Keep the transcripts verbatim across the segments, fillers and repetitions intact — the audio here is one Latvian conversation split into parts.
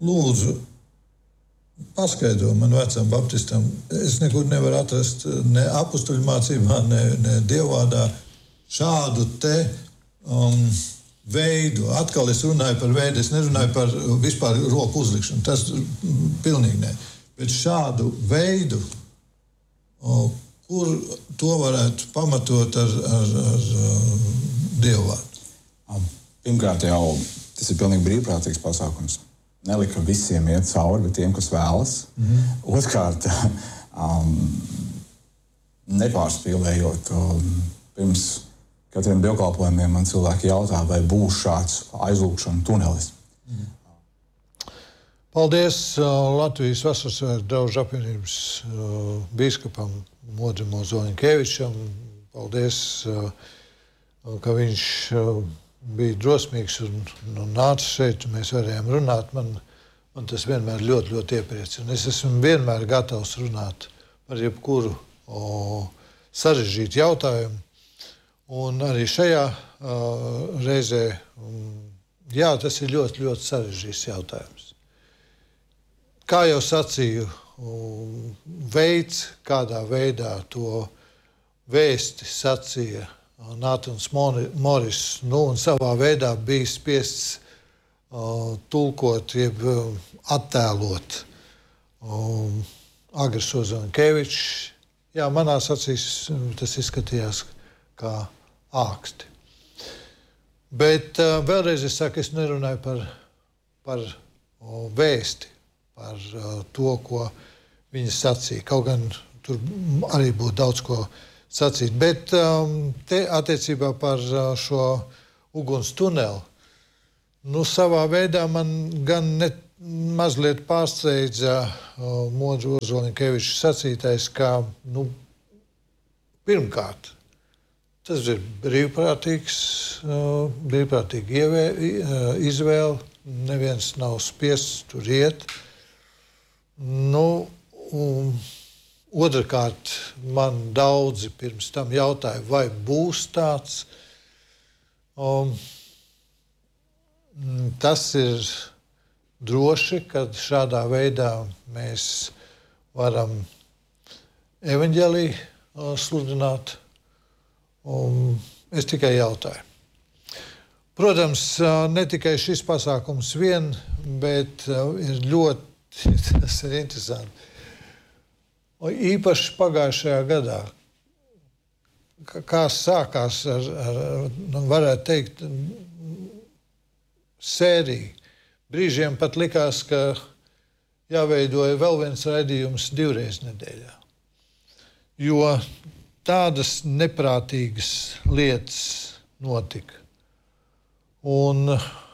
lūdzu, paskaidro man vecam baptistam, es nekur nevaru atrast ne apustuļu mācībā, ne, ne dievvārdā šādu te um, veidu. Atkal es runāju par veidu, es nerunāju par vispār roku uzlikšanu, tas pilnīgi ne. Bet šādu veidu, o, kur to varētu pamatot ar, ar, ar, ar dievvārdu? Pirmkārt jau, tas ir pilnīgi brīvprātīgs pasākums. Nelika visiem iet cauri, bet tiem, kas vēlas. Mm-hmm. Otrkārt, um, nepārspīlējot, um, pirms katriem dievkalpojumiem man cilvēki jautā, vai būs šāds aizlūgšana tunelis. Mm-hmm. Paldies uh, Latvijas Vasarsvētku draugu apvienības uh, bīskapam Modrim Ozoļņkevičam. Paldies, uh, ka viņš uh, bija drosmīgs un, un nāca šeit, un mēs varējām runāt. Man, man tas vienmēr ļoti, ļoti iepriecina. Es esmu vienmēr gatavs runāt par jebkuru o, sarežģītu jautājumu. Un arī šajā uh, reizē, um, jā, tas ir ļoti, ļoti sarežģīts jautājums. Kā jau sacīju, um, veids, kādā veidā to vēsti sacīja Nātans Moris, nu, un savā veidā bija spiests uh, tulkot, jeb uh, attēlot um, Agris Ozoļņkevičs. Jā, manās acīs tas izskatījās kā āksti. Bet uh, vēlreiz es saku, es nerunāju par, par uh, vēsti, par uh, to, ko viņa sacīja. Kaut gan tur arī būtu daudz ko sacīt. Bet um, te attiecībā par uh, šo uguns tuneli, nu, savā veidā man gan ne, mazliet pārsteidza uh, Modra Ozoļņkeviča sacītais, ka, nu, pirmkārt, tas ir brīvprātīgs, uh, brīvprātīgi ievē, uh, izvēle, neviens nav spiests tur iet. Nu, um, Otrakārt, man daudzi pirms tam jautāja, vai būs tāds. Um, tas ir droši, kad šādā veidā mēs varam evaņģēliju uh, sludināt. Um, es tikai jautāju. Protams, uh, ne tikai šis pasākums vien, bet uh, ir ļoti, tas ir interesanti. Īpaši pagājušajā gadā, kā sākās ar, ar, varētu teikt, sēriju. Brīžiem pat likās, ka jāveidoja vēl viens raidījums divreiz nedēļā. Jo tādas neprātīgas lietas notika. Un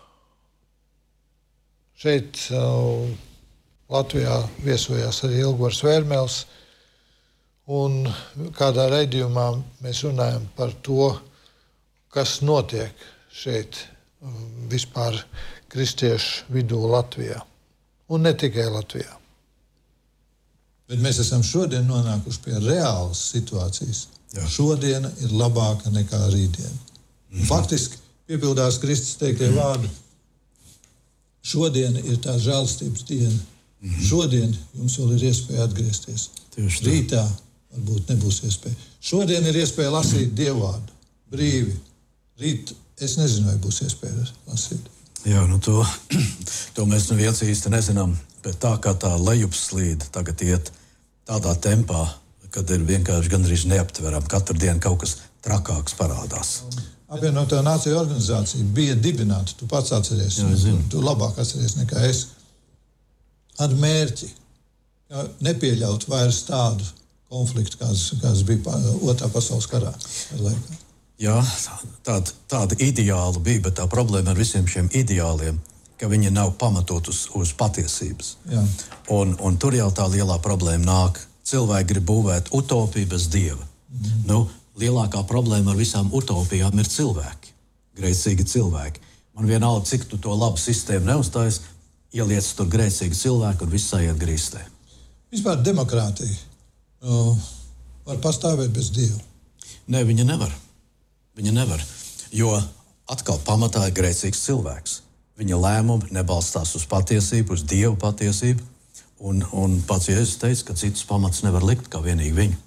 šeit uh, Latvijā viesojās arī Ilgvars Vērmels, un kādā raidījumā mēs runājam par to, kas notiek šeit vispār kristiešu vidū Latvijā. Un ne tikai Latvijā. Bet mēs esam šodien nonākuši pie reālas situācijas. Jā. Šodiena ir labāka nekā rītdiena. Mm-hmm. Faktiski piepildās Kristus teiktie vārdi. Šodiena ir tā žēlstības diena. Mm-hmm. Šodien jums vēl ir iespēja atgriezties. Tieši rītā varbūt nebūs iespēja. Šodien ir iespēja lasīt dievvārdu. Brīvi. Rīt es nezinu, vai būs iespēja lasīt. Jā, nu to, to mēs nu viens īsti nezinām. Bet tā kā tā lejupslīde tagad iet tādā tempā, kad ir vienkārši gandrīz neaptveram. Katru dienu kaut kas trakāks parādās. Apvienotā Nāciju organizācija bija dibināta. Tu pats atceries. Jā, es zinu. Tu labāk atceries nekā es. Ar mērķi, ka nepieļaut vairs tādu konfliktu, kāds, kāds bija otrā pasaules karā. Jā, tāda, tāda ideāla bija, bet tā problēma ar visiem šiem ideāliem, ka viņi nav pamatot uz, uz patiesības. Jā. Un, un tur jau tā lielā problēma nāk. Cilvēki grib būvēt utopiju bez dieva. Mm. Nu, lielākā problēma ar visām utopijām ir cilvēki. Grēcīgi cilvēki. Man vienalga, cik tu to labu sistēmu neuzstājas, ieliec tur grēcīgi cilvēki un viss aiziet grīstē. Vispār demokrātija uh, var pastāvēt bez dieva? Nē, viņa nevar. Viņa nevar. Jo atkal pamatā ir grēcīgs cilvēks. viņa lēmumi nebalstās uz patiesību, uz Dieva patiesību. Un, un pats Jēzus teica, ka citus pamatus nevar likt kā vienīgi viņu.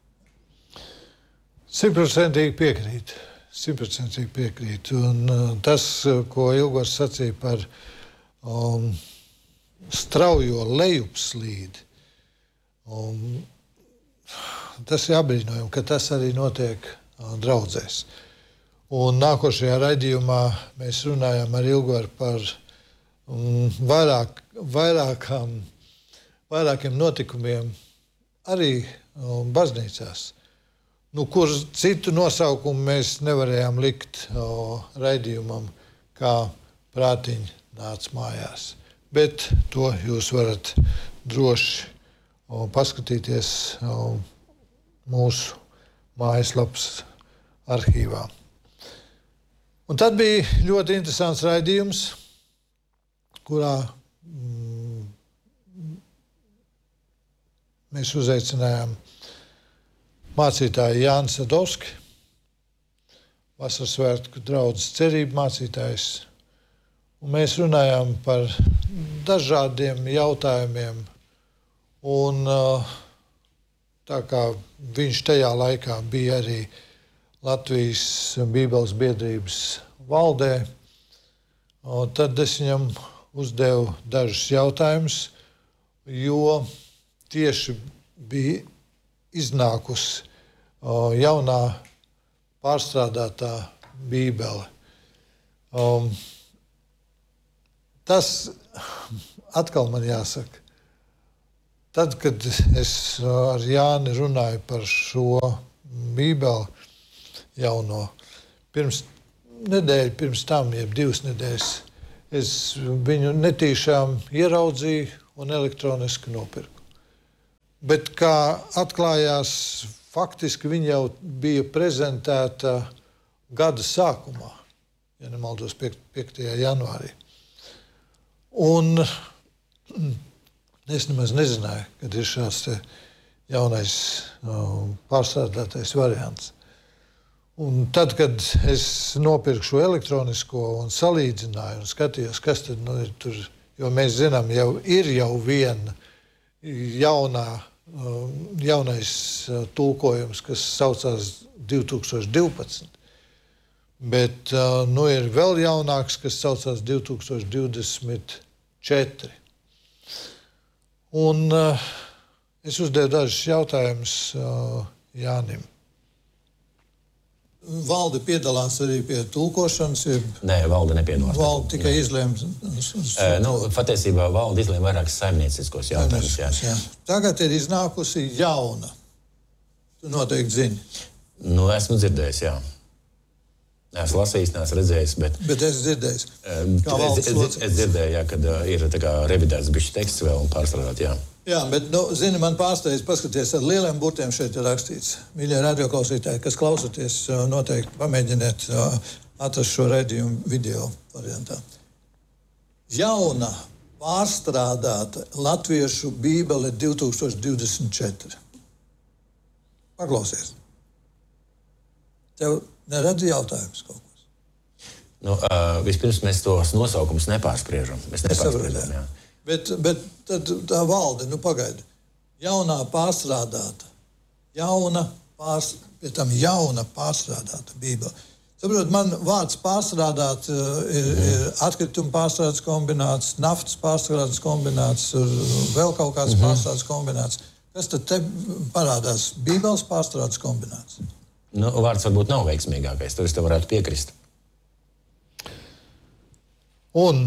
Simtprocentīgi piekrīt. Simtprocentīgi piekrīt. Un uh, tas, ko Ilgors sacīja par um, straujo lejupslīdi, um, tas ir apbrīnojami, ka tas arī notiek uh, draudzēs. Un nākošajā raidījumā mēs runājam ar Ilgoru par um, vairāk, vairākām, vairākiem notikumiem arī um, baznīcās, nu, kur citu nosaukumu mēs nevarējām likt o, raidījumam, kā prātiņi nāc mājās. Bet to jūs varat droši o, paskatīties o, mūsu mājaslapas arhīvā. Un tad bija ļoti interesants raidījums, kurā mm, mēs uzaicinājām mācītāju Jānis Sadovski, Vasaras svētku draudzes cerību mācītājs. Un mēs runājām par dažādiem jautājumiem. Un tā kā viņš tajā laikā bija arī Latvijas Bībeles biedrības valdē, tad es viņam uzdevu dažus jautājumus, jo tieši bija iznākusi o, jaunā pārstrādātā Bībele. Um, tas atkal man jāsaka. Tad, kad es ar Jāni runāju par šo Bībeli jauno, pirms nedēļu, pirms tam, jeb divas nedēļas, es viņu netīšām ieraudzīju un elektroniski nopirku. Bet kā atklājās, faktiski viņa jau bija prezentēta gada sākumā, ja nemaldos, piektajā janvārī. Un es nemaz nezināju, kad ir šāds jaunais pārstrādātais variants. Un tad, kad es nopirku šo elektronisko un salīdzināju un skatījos, kas tad nu, ir tur, jo mēs zinām, jau ir jau viena jaunā jaunais tulkojums, kas saucās divi tūkstoši divpadsmit, bet nu ir vēl jaunāks, kas saucās divi tūkstoši divdesmit četri. Un es uzdevu dažus jautājumus Jānim. Valde piedalās arī pie tulkošanas? Jeb... Nē, valde nepiedalās. Valde tikai izlēma? Uh, nu, patiesībā valde izlēma vairākas saimnieciskos jautājumus. Jā. Jā. Tagad ir iznākusi jauna. Tu noteikti zini. Nu, esmu dzirdējis, jā. Esmu lasījis, neesmu redzējis, bet... Bet es dzirdējis. Uh, es, es, es dzirdēju, jā, kad uh, ir tā kā revidēts bišķi teksts vēl un pārstrādāt, jā. Jā, bet, nu, zini, man pārsteidz paskaties, ar lieliem burtiem šeit ir rakstīts. Mīļie radioklausītāji, kas klausoties, noteikti pamēģiniet atrast šo raidījumu video variantā. Jauna, pārstrādāta latviešu Bībele divi tūkstoši divdesmit četri. Paklausies. Tev neredz jautājums kaut kas? Nu, uh, vispirms mēs tos nosaukumus nepārspriežam. Mēs nepārspriežam, jā. Bet, bet tad tā valde, nu pagaidi, jaunā pārstrādāta, jauna, pārs, pie tam jauna pārstrādāta Bībele. Saprot, man vārds pārstrādāt ir, ir atkrituma pārstrādes kombināts, naftas pārstrādes kombināts, vēl kaut kāds mm-hmm. pārstrādes kombināts. Kas tad te parādās? Bībeles pārstrādes kombināts? Nu, vārds varbūt nav veiksmīgākais, tur es te varētu piekrist. Un...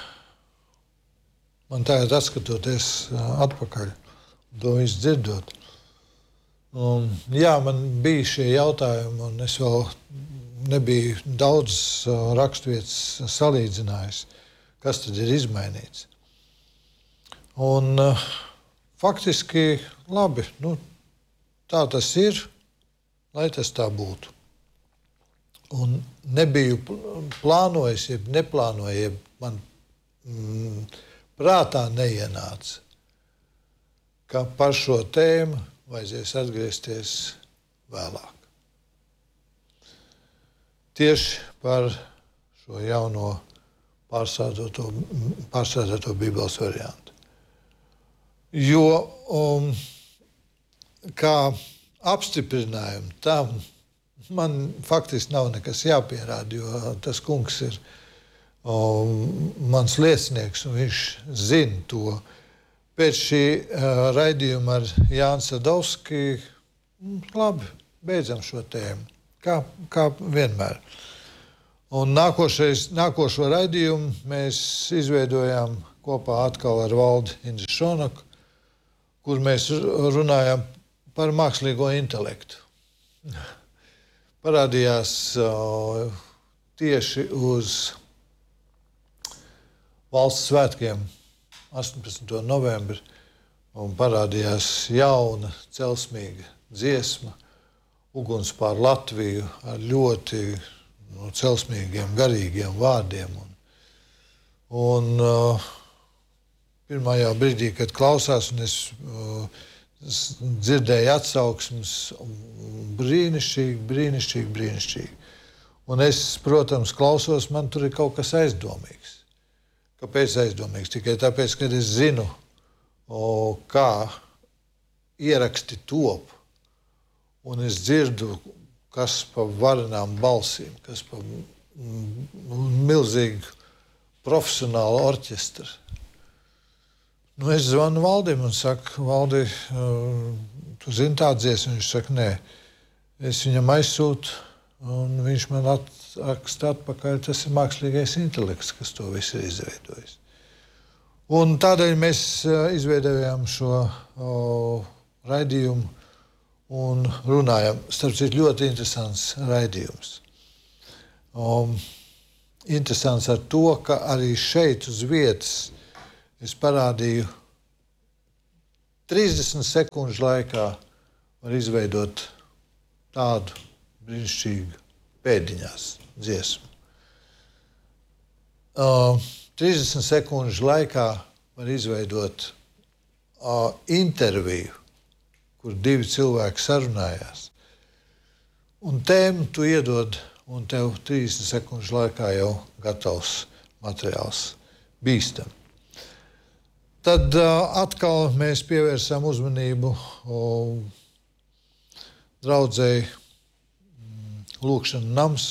Man tagad atskatoties atpakaļ, to visu dzirdot. Un, jā, man bija šie jautājumi, un es vēl nebiju daudz raksturvietas salīdzinājis, kas tad ir izmainīts. Un faktiski labi, nu, tā tas ir, lai tas tā būtu. Un nebiju plānojis, jeb neplānoju, jeb man... Mm, prātā neienāca, ka par šo tēmu vajadzēs atgriezties vēlāk. Tieši par šo jauno pārstrādāto, pārstrādāto Bībeles variantu. Jo um, kā apstiprinājumu tam man faktiski nav nekas jāpierāda, jo tas kungs ir um, mans liecinieks un viņš zina to. Pēc šī uh, raidījuma ar Jānu Sadovski, labi, beidzam šo tēmu, kā, kā vienmēr. Un nākošais, nākošo raidījumu mēs izveidojām kopā atkal ar Valdi Indrišonaku, kur mēs runājām par mākslīgo intelektu. Parādījās uh, tieši uz valsts svētkiem astoņpadsmitā novembrī un parādījās jauna, celsmīga dziesma Uguns pār Latviju ar ļoti nu, celsmīgiem, garīgiem vārdiem. Un, un uh, pirmajā brīdī, kad klausās, un es uh, dzirdēju atsauksmes brīnišķīgi, brīnišķīgi, brīnišķīgi. Un es, protams, klausos, man tur ir kaut kas aizdomīgs. Kāpēc aizdomīgs? Tikai tāpēc, ka es zinu, o, kā ieraksti top, un es dzirdu, kas pa varenām balsīm, kas pa milzīgu profesionālu orķestru. Nu, es zvanu Valdim un saku, Valdi, tu zini tādu dziesmu? Viņš saka, nē. Es viņam aizsūtu, un viņš man atraksta atpakaļ, tas ir mākslīgais intelekts, kas to visu ir izveidojis. Un tādēļ mēs izveidojām šo o, raidījumu un runājam. Starp citu, ļoti interesants raidījums. O, interesants ar to, ka arī šeit uz vietas es parādīju trīsdesmit sekundžu laikā var izveidot tādu brīnišķīgu pēdiņās dziesmu. Uh, trīsdesmit sekundžu laikā var izveidot uh, interviju, kur divi cilvēki sarunājās. Un tēmu tu iedod, un tev trīsdesmit sekundžu laikā jau gatavs materiāls bīstam. Tad uh, atkal mēs pievērsām uzmanību uh, draudzei mm, Lūkšana nams,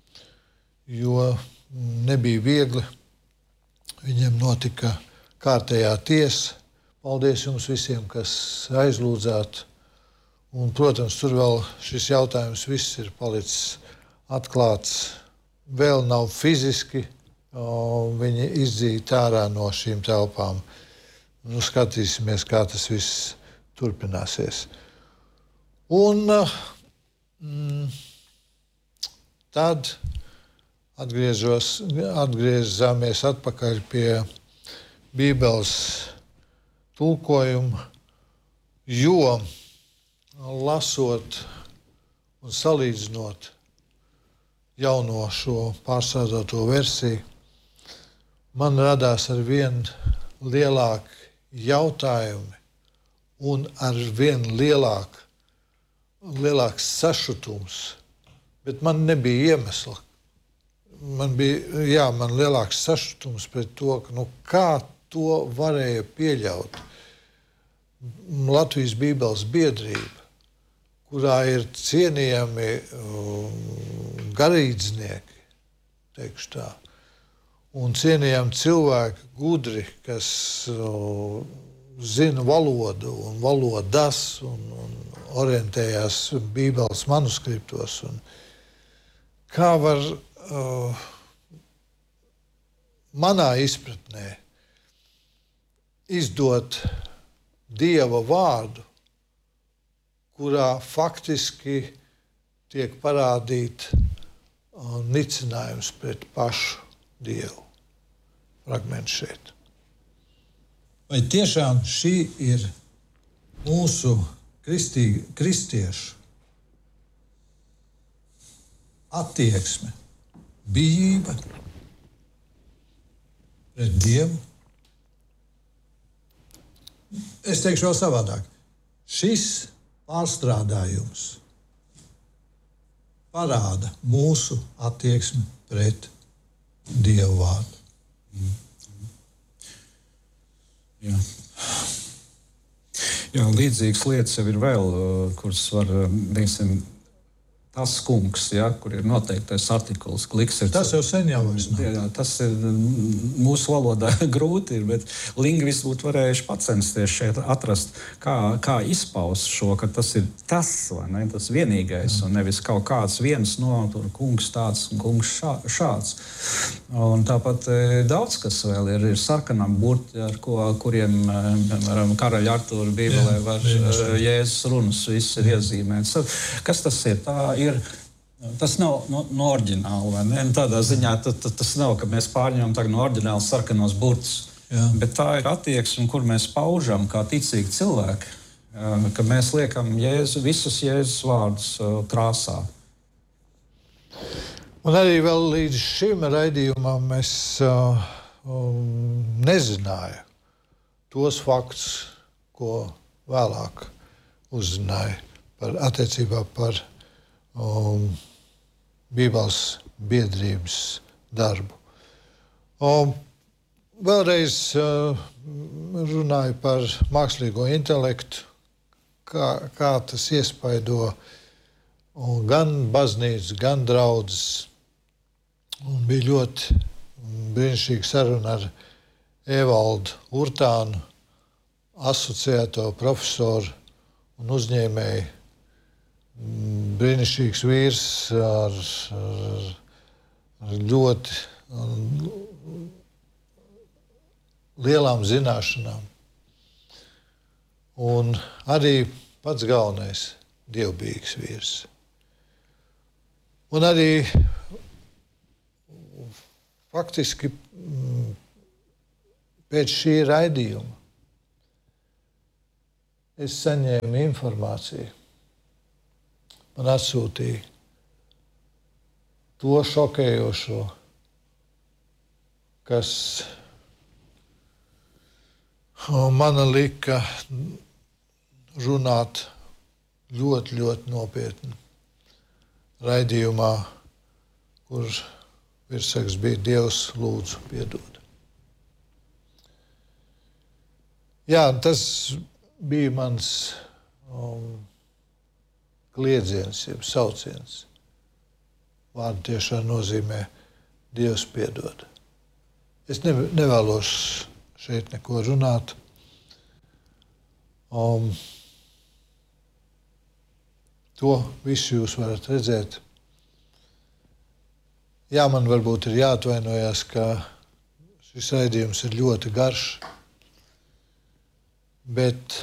jo nebija viegli. Viņiem notika kārtējā tiesa. Paldies jums visiem, kas aizlūdzāt. Un, protams, tur vēl šis jautājums viss ir palicis atklāts. Vēl nav fiziski uh, viņi izdzīti ārā no šīm telpām. Nu, skatīsimies, kā tas viss turpināsies. Un mm, tad atgriežos, atgriezāmies atpakaļ pie Bībeles tulkojuma, jo lasot un salīdzinot jauno šo pārstrādāto versiju, man radās ar vien lielāku jautājumi un ar vien lielāk, lielāks sašutums, bet man nebija iemesla. Man bija, jā, man lielāks sašutums pret to, ka, nu, kā to varēja pieļaut Latvijas Bībeles biedrība, kurā ir cienījami um, garīdznieki, teikšu tā, un cienījami cilvēki gudri, kas uh, zina valodu un valodas un, un orientējās Bībeles manuskriptos. Un kā var uh, manā izpratnē izdot Dieva vārdu, kurā faktiski tiek parādīt uh, nicinājums pret pašu Dievu. Fragments šeit. Vai tiešām šī ir mūsu kristīgi, kristiešu attieksme, bijība pret Dievu? Es teikšu vēl savādāk. Šis pārstrādājums parāda mūsu attieksmi pret Dievu vārdu. Jā. Jā, līdzīgas lietas jau ir vēl, kuras var, teiksim, tas kungs, ja, kur ir noteiktais artikuls, kliks ir... Tas jau sen jau vairs nav. Jā, tas ir mūsu valodā grūti, ir, bet lingvisti būtu varējuši pacensties šeit atrast, kā, kā izpaust šo, ka tas ir tas, vai ne, tas vienīgais, un nevis kaut kāds viens no, tur kungs tāds un kungs šā, šāds. Un tāpat daudz, kas vēl ir, ir sarkanām burti, ar ko, kuriem, piemēram, Karaļa Artūra Bībelē var Jēzus runas, viss ir iezīmēts. Kas tas ir? Tā ir, tas nav no, no oriģināla, vai ne? Tādā ziņā t, t, tas nav, ka mēs pārņemam tagad no oriģināla sarkanos burtus. Jā. Bet tā ir attieksme, kur mēs paužam kā ticīgi cilvēki, ka mēs liekam Jēzu, visus Jēzus vārdus krāsā. Un arī vēl līdz šim raidījumam es uh, um, nezināju tos faktus, ko vēlāk uzzināju par attiecībā par Um, Bībeles biedrības darbu. Um, vēlreiz uh, runāju par mākslīgo intelektu, kā, kā tas iespaido um, gan baznīcu, gan draudzes. Un bija ļoti brīnišķīga saruna ar Evaldu Urtānu, asociēto profesoru un uzņēmēju. Brīnišķīgs vīrs ar, ar, ar ļoti ar lielām zināšanām. Un arī pats galvenais dievbijīgs vīrs. Un arī faktiski pēc šī raidījuma es saņēmu informāciju. Man atsūtīja to šokējošo, kas man lika runāt ļoti, ļoti nopietni raidījumā, kur virsraksts bija Dievs lūdzu piedod. Jā, tas bija mans um, kliedziens, jeb sauciens. Vārdu tiešām nozīmē Dievs piedod. Es ne, nevēlos šeit neko runāt. Um, to visu jūs varat redzēt. Jā, man varbūt ir jāatvainojās, ka šis raidījums ir ļoti garš, bet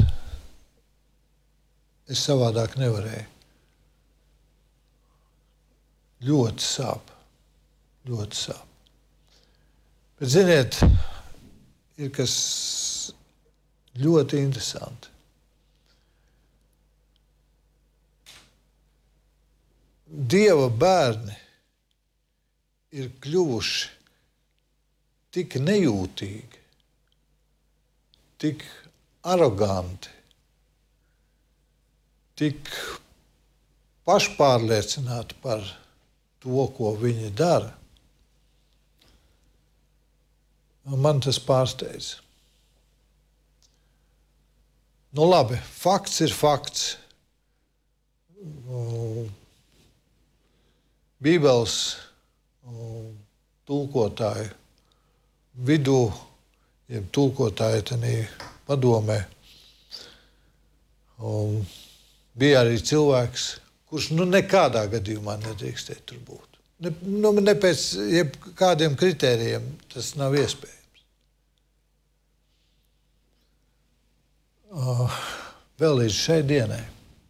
es savādāk nevarēju. Ļoti sāp. Ļoti sāp. Bet, ziniet, ir kas ļoti interesanti. Dieva bērni ir kļuvuši tik nejūtīgi, tik aroganti, tik pašpārliecināti par to, ko viņi dara. Man tas pārsteidz. Nu labi, fakts ir fakts. Bībeles tulkotāju vidū, jeb tulkotāju tenī padomē, bija arī cilvēks, kurš nu nekādā gadījumā nedrīkstēja tur būt. Ne, nu, ne pēc kādiem kritērijiem tas nav iespējams. Uh, vēl līdz šai dienai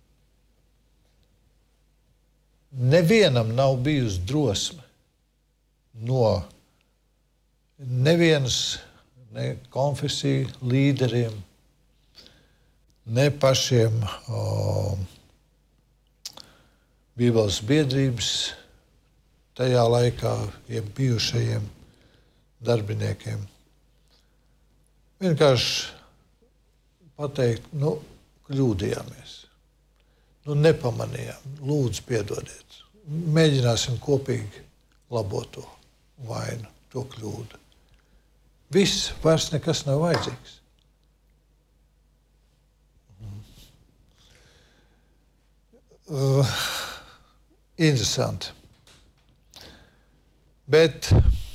nevienam nav bijusi drosme no nevienas ne konfesiju līderiem, ne pašiem uh, Bībeles biedrības tajā laikā, jeb bijušajiem darbiniekiem. Vienkārši pateikt, nu, kļūdījāmies. Nu, nepamanījām. Lūdzu, piedodiet. Mēģināsim kopīgi labot to vainu, to kļūdu. viss, vairs nekas nav vajadzīgs. Uh, interesanti. Bet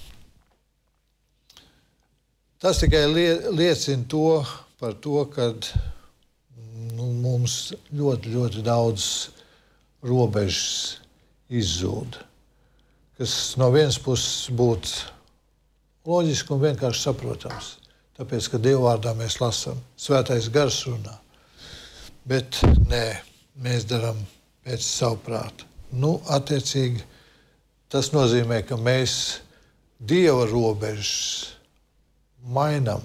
tas tikai liecina to par to, ka nu, mums ļoti, ļoti daudz robežas izzūd. Kas no vienas puses būtu loģiski un vienkārši saprotams. Tāpēc, ka Dievvvārdā mēs lasām, Svētais Gars runā. Bet nē, mēs darām pēc savu prātu. Nu, attiecīgi, tas nozīmē, ka mēs Dieva robežas mainām,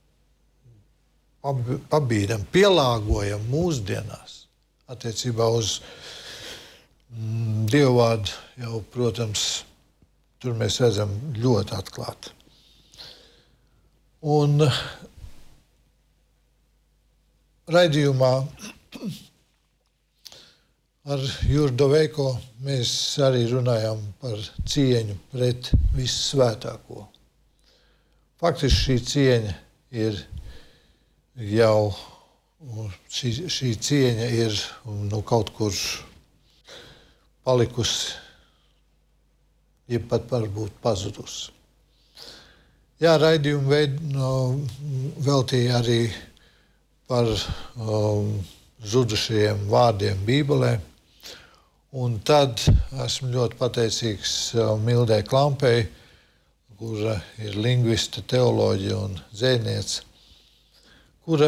pabīdam, pielāgojam mūsdienās attiecībā uz mm, Dievvvārdu jau, protams, tur mēs redzam ļoti atklāti. Un raidījumā ar Juru Doveiko mēs arī runājām par cieņu pret vissvētāko. Faktiski šī cieņa ir jau, šī, šī cieņa ir nu, kaut kur palikusi, jeb pat varbūt pazudusi. Jā, raidījumu veid, no, veltīja arī par um, zudušajiem vārdiem Bībelē. Un tad esmu ļoti pateicīgs uh, Mildai Klampei, kura ir lingviste, teoloģija un dzejniece, kura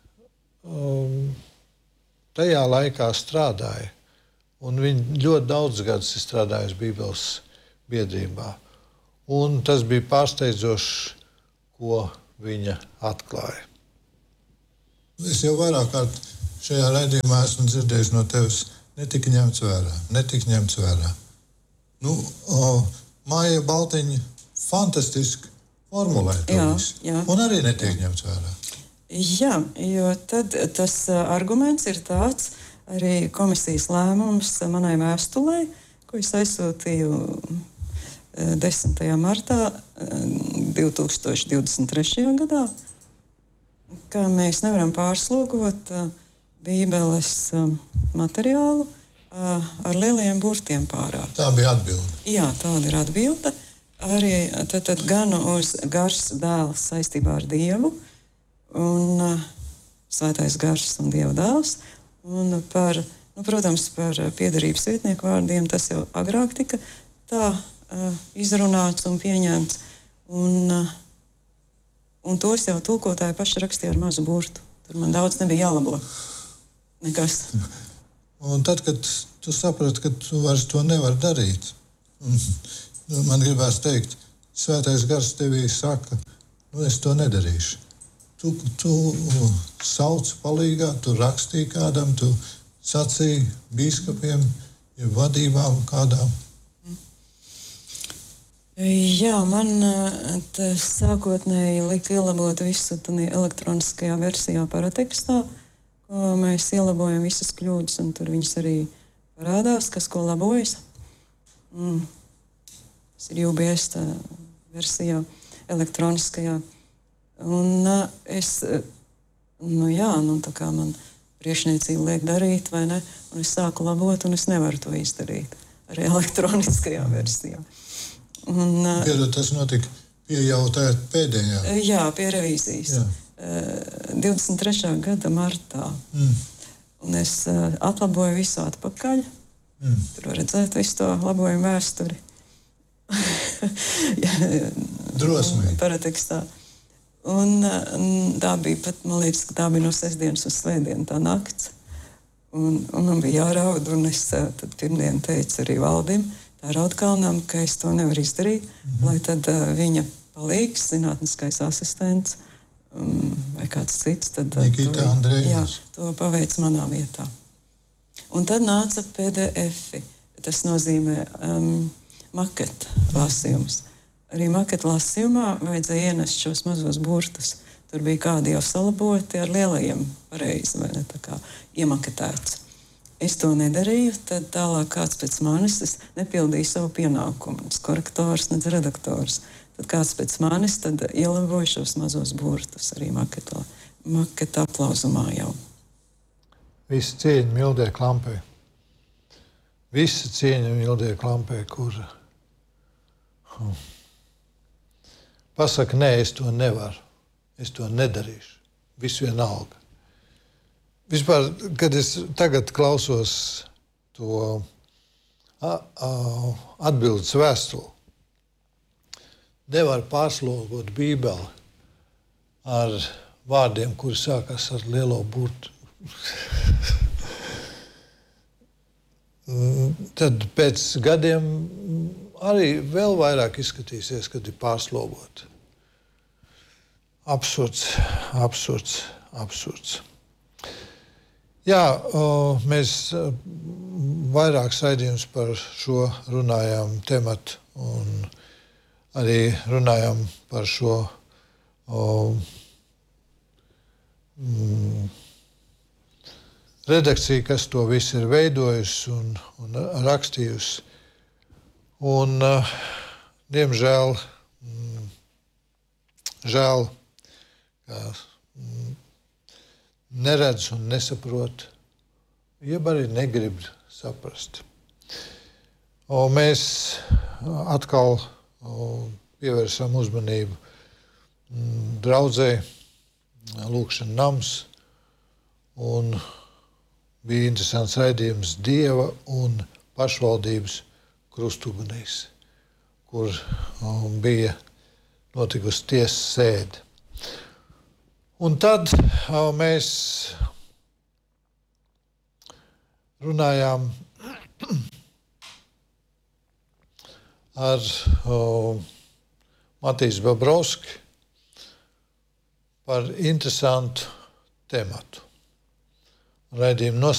um, tajā laikā strādāja. Un viņa ļoti daudz gadus ir strādājusi Bībeles biedrībā. Un tas bija pārsteidzoši, ko viņa atklāja. Es jau vairāk kārt šajā raidījumā esmu dzirdējis no tevis, netika ņemts vērā, netika ņemts vērā. Nu, o, Māja Baltiņa fantastiski formulē to jā, visu. Jā. Un arī netiek ņemts vērā. Jā, jo tad tas arguments ir tāds, arī komisijas lēmums manai vēstulē, ko es aizsūtīju desmitajā martā divi tūkstoši divdesmit trešajā gadā, ka mēs nevaram pārslogot Bībeles materiālu ar lieliem burtiem pārāk. Tā bija atbilde. Jā, tāda ir atbilde. Arī tad, tad gan uz Gars dēls saistībā ar Dievu, un uh, Svētais Gars un Dieva dēls, un par, nu, protams, par piederības vietnieku vārdiem tas jau agrāk tika tā uh, izrunāts un pieņemts, un, uh, un tos jau tulkotāji paši rakstīja ar mazu burtu. Tur man daudz nebija jālabo. Nekas. Un tad, kad tu saprati, ka tu vairs to nevar darīt, man gribās teikt, Svētais Gars tevī saka, nu es to nedarīšu. Tu, tu sauc palīgā, tu rakstīji kādam, tu sacīji bīskapiem, ja vadībām kādām. Jā, man tas sākotnēji lika ielabot visu elektroniskajā versijā paratekstā, ko mēs ielabojam visas kļūdas, un tur viņas arī parādās, kas ko labojas. Mm. Tas ir U B S versijā, elektroniskajā. Un uh, es, nu jā, nu tā kā man priekšniecība liek darīt, vai ne, un es sāku labot, un es nevaru to izdarīt arī elektroniskajā versijā. Un, uh, Piedod, tas notika pie jau tā pēdējā? Jā, pie revīzijas. Jā. Uh, divdesmit trešā gada martā. Mm. Un es uh, atlaboju visu atpakaļ. Mm. Tur var redzēt visu to labojumu vēsturi. Drosmīgi. Paratekstā. Un, un tā bija pat, man liekas, ka tā bija no sestdienas uz svētdienu tā nakts. Un, un man bija jāraud, un es tad pirmdien teicu arī Valdim, tā Raudkalnam, ka es to nevaru izdarīt, mm-hmm. lai tad uh, viņa palīgs, zinātniskais asistents um, vai kāds cits, tad uh, Nikita Andrejevs. Jā, to paveic manā vietā. Un tad nāca P D F. Tas nozīmē um, maketa lasījums. Arī maketa lasījumā vajadzēja ienest šos mazos burtus. Tur bija kādi jau salaboti ar lielajiem pareizi, vai ne, tā kā iemaketēts. Es to nedarīju, tad tālāk kāds pēc manis es nepildīju savu pienākumu. Es korektors, nedz redaktors. tad kāds pēc manis tad ielaboja šos mazos burtus arī maketā, maketa aplauzumā jau. Visi cieņa Mildē Klampē. Visi cieņa Mildē Klampē, kur hmm. pasaka, nē, es to nevaru, es to nedarīšu, visu vienalga. Vispār, kad es tagad klausos to a, a, atbildes vēstuli, nevar pārslogot Bībeli ar vārdiem, kuri sākas ar lielo burtu. Tad pēc gadiem arī vēl vairāk izskatīsies, kad ir pārslogoti. Absurds, absurds, absurds. Jā, mēs vairāk raidījumus par šo runājām tematu un arī runājām par šo o, mm, redakciju, kas to visu ir veidojusi un, un rakstījusi. Un, uh, diemžēl, mm, žēl, ka mm, neredz un nesaprot, jeb arī negrib saprast. O, mēs atkal o, pievērsām uzmanību mm, draudzei, lūkšana nams, un bija interesants raidījums Dieva un pašvaldības krustugunīs, kur o, bija notikusi tiesas sēde. Un tad o, mēs runājām ar o, Matīs Babrovski par interesantu tematu. Raidījumu